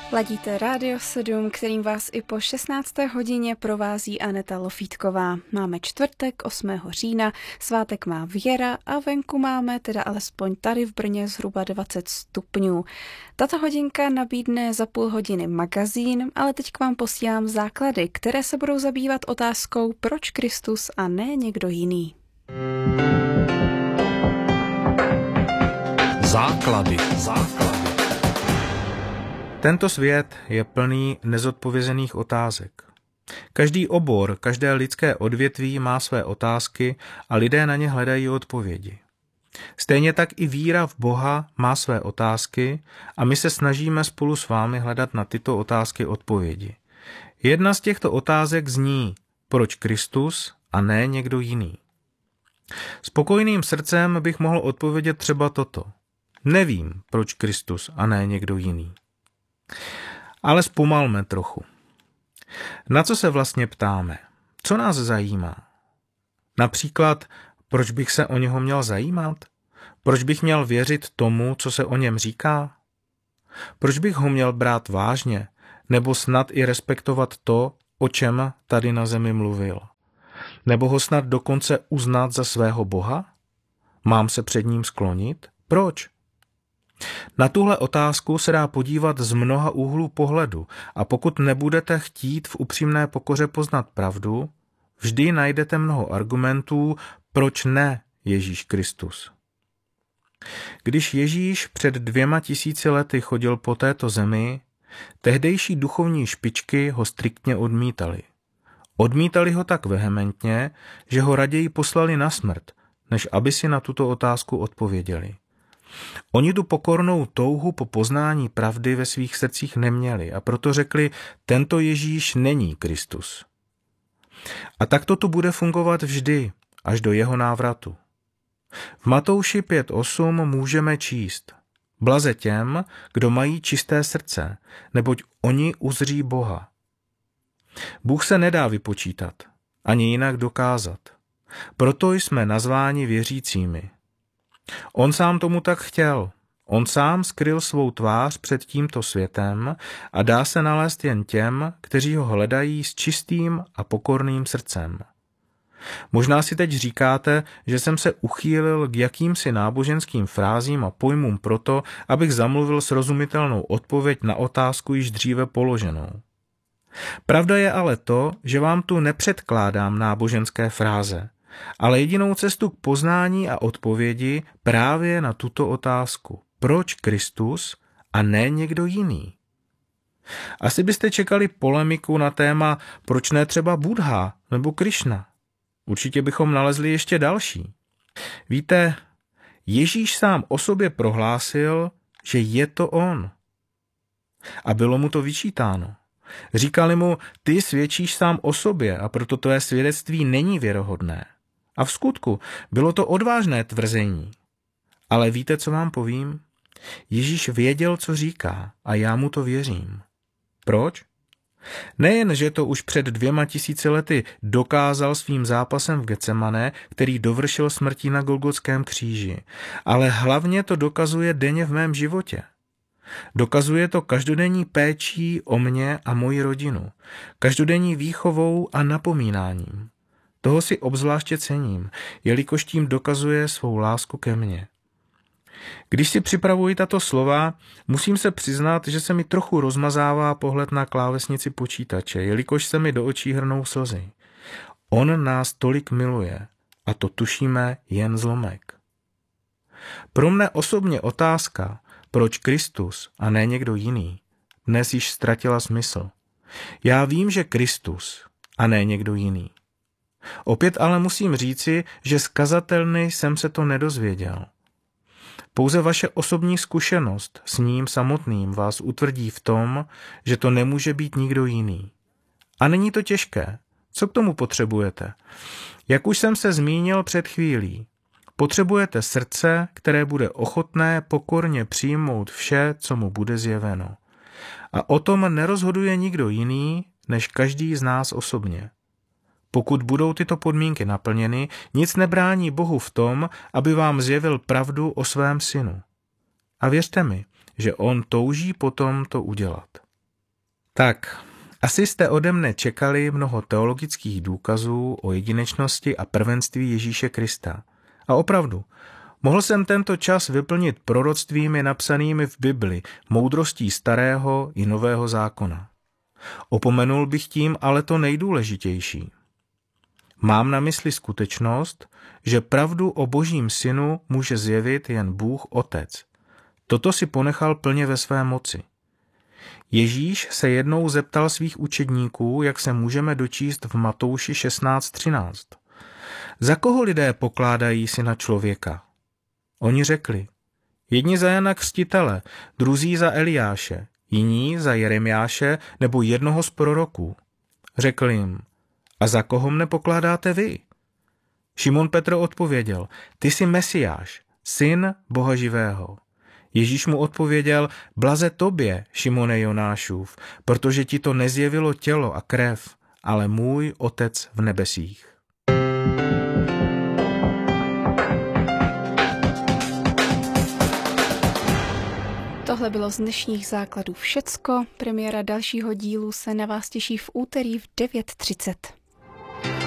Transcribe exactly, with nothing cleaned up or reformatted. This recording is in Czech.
Ladíte Rádio sedm, kterým vás i po šestnácté hodině provází Aneta Lofítková. Máme čtvrtek, osmého října, svátek má Věra a venku máme, teda alespoň tady v Brně, zhruba dvacet stupňů. Tato hodinka nabídne za půl hodiny magazín, ale teď k vám posílám základy, které se budou zabývat otázkou, proč Kristus a ne někdo jiný. Základy. Základy. Tento svět je plný nezodpovězených otázek. Každý obor, každé lidské odvětví má své otázky a lidé na ně hledají odpovědi. Stejně tak i víra v Boha má své otázky a my se snažíme spolu s vámi hledat na tyto otázky odpovědi. Jedna z těchto otázek zní, proč Kristus a ne někdo jiný. Spokojným srdcem bych mohl odpovědět třeba toto. Nevím, proč Kristus a ne někdo jiný. Ale zpomalme trochu. Na co se vlastně ptáme? Co nás zajímá? Například, proč bych se o něho měl zajímat? Proč bych měl věřit tomu, co se o něm říká? Proč bych ho měl brát vážně, nebo snad i respektovat to, o čem tady na zemi mluvil? Nebo ho snad dokonce uznat za svého Boha? Mám se před ním sklonit? Proč? Na tuhle otázku se dá podívat z mnoha úhlů pohledu a pokud nebudete chtít v upřímné pokoře poznat pravdu, vždy najdete mnoho argumentů, proč ne Ježíš Kristus. Když Ježíš před dvěma tisíci lety chodil po této zemi, tehdejší duchovní špičky ho striktně odmítali. Odmítali ho tak vehementně, že ho raději poslali na smrt, než aby si na tuto otázku odpověděli. Oni tu pokornou touhu po poznání pravdy ve svých srdcích neměli a proto řekli, tento Ježíš není Kristus. A tak to tu bude fungovat vždy, až do jeho návratu. V Matouši pět osm můžeme číst, blaze těm, kdo mají čisté srdce, neboť oni uzří Boha. Bůh se nedá vypočítat, ani jinak dokázat. Proto jsme nazváni věřícími. On sám tomu tak chtěl. On sám skryl svou tvář před tímto světem a dá se nalézt jen těm, kteří ho hledají s čistým a pokorným srdcem. Možná si teď říkáte, že jsem se uchýlil k jakýmsi náboženským frázím a pojmům proto, abych zamluvil srozumitelnou odpověď na otázku již dříve položenou. Pravda je ale to, že vám tu nepředkládám náboženské fráze, ale jedinou cestu k poznání a odpovědi právě na tuto otázku. Proč Kristus a ne někdo jiný? Asi byste čekali polemiku na téma, proč ne třeba Buddha nebo Krišna. Určitě bychom nalezli ještě další. Víte, Ježíš sám o sobě prohlásil, že je to on. A bylo mu to vyčítáno. Říkali mu, ty svědčíš sám o sobě a proto tvé svědectví není věrohodné. A v skutku bylo to odvážné tvrzení. Ale víte, co vám povím? Ježíš věděl, co říká a já mu to věřím. Proč? Nejen, že to už před dvěma tisíci lety dokázal svým zápasem v Getsemane, který dovršil smrtí na Golgotském kříži, ale hlavně to dokazuje denně v mém životě. Dokazuje to každodenní péčí o mě a moji rodinu, každodenní výchovou a napomínáním. Toho si obzvláště cením, jelikož tím dokazuje svou lásku ke mně. Když si připravuji tato slova, musím se přiznat, že se mi trochu rozmazává pohled na klávesnici počítače, jelikož se mi do očí hrnou slzy. On nás tolik miluje a to tušíme jen zlomek. Pro mne osobně otázka, proč Kristus a ne někdo jiný, dnes již ztratila smysl. Já vím, že Kristus a ne někdo jiný. Opět ale musím říci, že z kazatelny jsem se to nedozvěděl. Pouze vaše osobní zkušenost s ním samotným vás utvrdí v tom, že to nemůže být nikdo jiný. A není to těžké. Co k tomu potřebujete? Jak už jsem se zmínil před chvílí, potřebujete srdce, které bude ochotné pokorně přijmout vše, co mu bude zjeveno. A o tom nerozhoduje nikdo jiný, než každý z nás osobně. Pokud budou tyto podmínky naplněny, nic nebrání Bohu v tom, aby vám zjevil pravdu o svém synu. A věřte mi, že on touží potom to udělat. Tak, asi jste ode mne čekali mnoho teologických důkazů o jedinečnosti a prvenství Ježíše Krista. A opravdu, mohl jsem tento čas vyplnit proroctvími napsanými v Bibli, moudrostí starého i nového zákona. Opomenul bych tím ale to nejdůležitější. Mám na mysli skutečnost, že pravdu o Božím synu může zjevit jen Bůh Otec. Toto si ponechal plně ve své moci. Ježíš se jednou zeptal svých učedníků, jak se můžeme dočíst v Matouši šestnáct třináct. Za koho lidé pokládají syna člověka? Oni řekli, jedni za Jana Křtitele, druzí za Eliáše, jiní za Jeremiáše nebo jednoho z proroků. Řekl jim, a za koho mne pokládáte vy? Šimon Petr odpověděl, ty jsi Mesiáš, syn Boha živého. Ježíš mu odpověděl, blaze tobě, Šimone Jonášův, protože ti to nezjevilo tělo a krev, ale můj Otec v nebesích. Tohle bylo z dnešních základů všecko. Premiéra dalšího dílu se na vás těší v úterý v devět třicet.